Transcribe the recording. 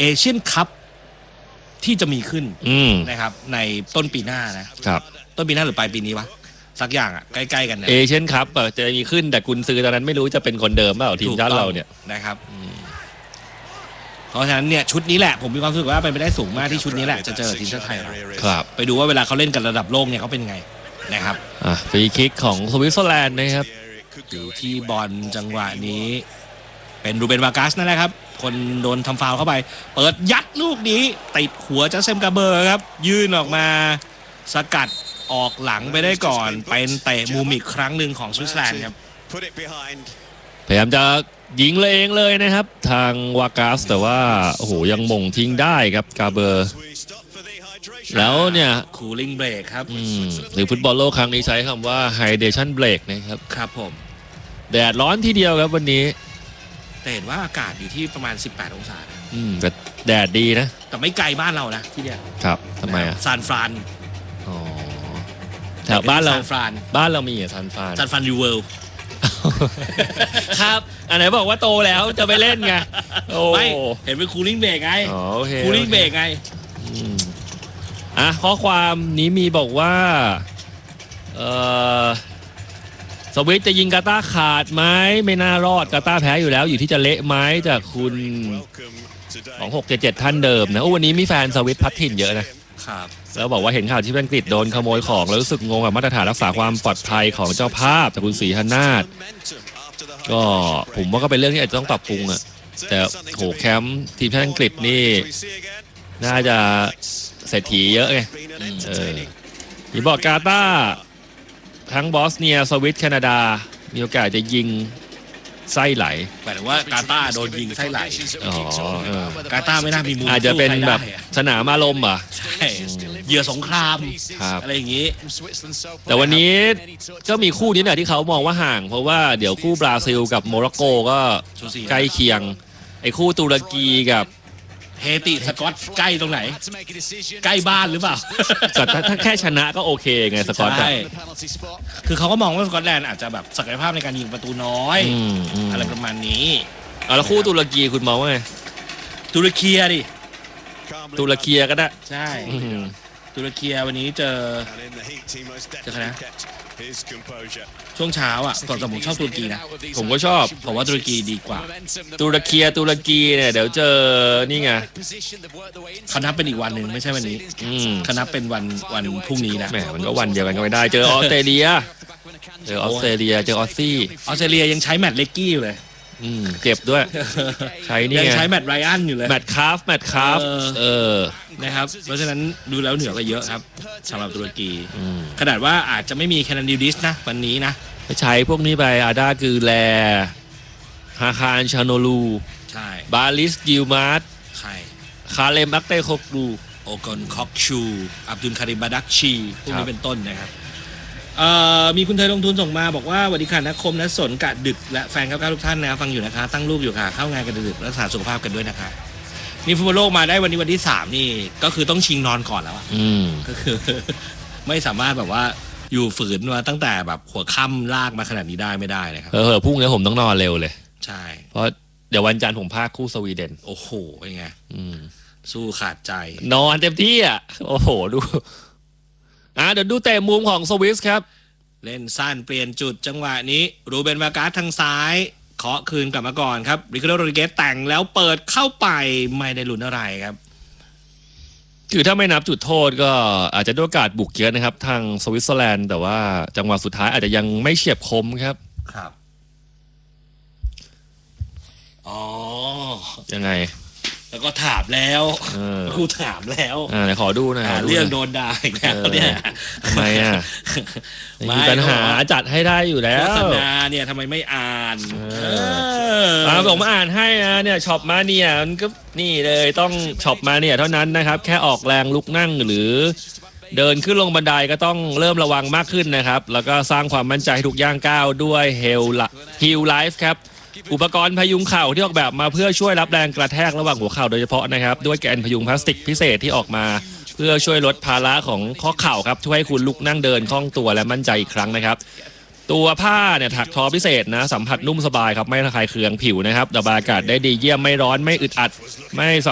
เอเชียนคัพที่จะมีขึ้นนะครับในต้นปีหน้านะครับต้นปีหน้าหรือปลายปีนี้วะสักอย่างอ่ะใกล้ๆกันนะเอเชียนคัพจะมีขึ้นแต่กุนซือตอนนั้นไม่รู้จะเป็นคนเดิมเปล่าทีมชาติเราเนี่ยนะครับเพราะฉะนั้นเนี่ยชุดนี้แหละผมมีความรู้สึกว่าเป็นไปได้สูงมากที่ชุดนี้แหละจะเจอทีมชาติไทยครับไปดูว่าเวลาเขาเล่นกันระดับโลกเนี่ยเขาเป็นไงนะครับฟรีคิกของสวิตเซอร์แลนด์นะครับอยู่ที่บอลจังหวะนี้เป็นรูเบนวากัสนั่นแหละครับคนโดนทำฟาวล์เข้าไปเปิดยัดลูกนี้ติดหัวจัสเซมกาเบอร์ครับยื่นออกมาสกัดออกหลังไปได้ก่อนเป็นเตะมุมอีกครั้งหนึ่งของสวิตเซอร์แลนด์ครับพยายามจะยิงเลยเองเลยนะครับทางวากัสแต่ว่าโอ้โหยังมงทิ้งได้ครับกาเบอร์แล้วเนี่ยคูลิ่งเบรกครับหรือฟุตบอลโลกครั้งนี้ใช้คำว่าไฮเดชั่นเบรกนะครับครับผมแดดร้อนทีเดียวครับวันนี้แต่เห็นว่าอากาศอยู่ที่ประมาณ18องศาแต่แดดดีนะแต่ไม่ไกลบ้านเรานะที่เนี่ยครับทำไมซานฟรานแถวบ้านเรามีซานฟรานยูเวิลด์ครับอันไหนบอกว่าโตแล้วจะไปเล่นไงไม่เห็นเป็นคูลิ่งเบรกไงคูลิ่งเบรกไงข้อความนี้มีบอกว่าสวิตจะยิงกาตาร์ขาดไหมไม่น่ารอดกาตาร์แพ้อยู่แล้วอยู่ที่จะเละไหมจากคุณ2677ท่านเดิมนะวันนี้มีแฟนสวิตพัดถิ่นเยอะนะครับแล้วบอกว่าเห็นข่าวที่อังกฤษโดนขโมยของแล้วรู้สึกงงกับมาตรฐานรักษาความปลอดภัยของเจ้าภาพจากคุณศรีหนาถก็ผมว่าก็เป็นเรื่องที่อาจจะต้องปรับปรุงอ่ะแต่โหแคมป์ทีมชาติอังกฤษนี่น่าจะเศรษฐีเยอะไงที่บอกกาตาร์ทั้งบอสเนียสวิตแคนาดามีโอกาสจะยิงไส้ไหลหมายถึงว่ากาตาร์โดนยิงไส้ไหลกาตาร์ไม่น่ามีมุมอาจจะเป็นแบบสนามอารมณ์ใช่เหยื่อสงครามอะไรอย่างนี้แต่วันนี้ก็มีคู่นี้แหละที่เขามองว่าห่างเพราะว่าเดี๋ยวคู่บราซิลกับโมร็อกโกก็ใกล้เคียงไอ้คู่ตุรกีกับเฮติสกอตใกล้ตรงไหนใกล้บ้านหรือเปล่าแต่ถ้าแค่ชนะก็โอเคไงสกอตคือเขาก็มองว่าสกอตแลนด์อาจจะแบบศักยภาพในการยิงประตูน้อยอะไรประมาณนี้แล้วคู่ตุรกีคุณมองว่าไงตุรกีดิตุรกีก็ได้ใช่ตุรกีวันนี้เจอใครนะช่วงเช้าอ่ะก่อนผมชอบตุรกีนะผมก็ชอบผมว่าตุรกีดีกว่าตุรกีเนี่ยเดี๋ยวเจอนี่ไงเขานับเป็นอีกวันหนึ่งไม่ใช่วันนี้เขานับเป็นวันพรุ่งนี้นะแหมมันก็วันเดียวกันก็ไม่ได้เจอออสเตรเลียเจอออสเตรเลียยังใช้แมตต์เล็กกี้อยู่เลยเจ็บด้วยใช้นี่ยังใช้แมตต์ไรอันอยู่เลยแมตต์คาฟนะครับเพราะฉะนั้นดูแล้วเหนือกว่าเยอะครับสำหรับตุรกีขนาดว่าอาจจะไม่มีแคนันดิวดิสนะวันนี้นะใช้พวกนี้ไปอาดาคือแลฮาคารชาโนลูใช่บาลิสยิลมาร์ตใช่คาเลมอักเตโคกลูโอกอนคอกชูอับดุลคาริบาดักชีพวกนี้เป็นต้นนะครับมีคุณเธอลงทุนส่งมาบอกว่าวันนี้ค่ะนักคมนักสนกะดึกและแฟนครับทุกท่านนะฟังอยู่นะคะตั้งลูกอยู่ค่ะเข้างานกันดึกรักษาสุขภาพกันด้วยนะคะนี่ฟุตบอลโลกมาได้วันนี้วันที่3นี่ก็คือต้องชิงนอนก่อนแล้วก็คือไม่สามารถแบบว่าอยู่ฝืนมาตั้งแต่แบบหัวค่ำลากมาขนาดนี้ได้ไม่ได้นะครับพรุ่งนี้ผมต้องนอนเร็วเลยใช่เพราะเดี๋ยววันจันทร์ผมพากคู่สวีเดนโอ้โหเป็นไงสู้ขาดใจนอนเต็มที่อ่ะโอ้โหดูเดี๋ยวดูเตะมุมของสวิสครับเล่นสั้นเปลี่ยนจุดจังหวะนี้รูเบนวากัสทางซ้ายเคาะคืนกลับมาก่อนครับริคาร์โด โรดริเกสแต่งแล้วเปิดเข้าไปไม่ได้ลุ้นอะไรครับคือถ้าไม่นับจุดโทษก็อาจจะด้วยโอกาสบุกเยอะนะครับทางสวิตเซอร์แลนด์แต่ว่าจังหวะสุดท้ายอาจจะยังไม่เฉียบคมครับยังไงแล้วก็ถามแล้วครูถามแล้วไหนขอดูหน่อยเรื่องโดนด่าอีกแล้วเนี่ยทำไมมีปัญหาจัดให้ได้อยู่แล้วโฆษณาเนี่ยทำไมไม่อ่านบอกมาอ่านให้เนี่ยช็อปมาเนี่ยมันก็นี่เลยต้องช็อปมาเนี่ยเท่านั้นนะครับแค่ออกแรงลุกนั่งหรือเดินขึ้นลงบันไดก็ต้องเริ่มระวังมากขึ้นนะครับแล้วก็สร้างความมั่นใจให้ทุกย่างก้าวด้วยฮิลไลฟ์ครับอุปกรณ์พยุงเข่าที่ออกแบบมาเพื่อช่วยรับแรงกระแทกระหว่างหัวเข่าโดยเฉพาะนะครับด้วยแกนพยุงพลาสติกพิเศษที่ออกมาเพื่อช่วยลดภาระของข้อเข่าครับช่วยให้คุณลุกนั่งเดินคล่องตัวและมั่นใจอีกครั้งนะครับตัวผ้าเนี่ยถักทอพิเศษนะสัมผัสนุ่มสบายครับไม่ระคายเคืองผิวนะครับระบายอากาศได้ดีเยี่ยมไม่ร้อนไม่อึดอัดไม่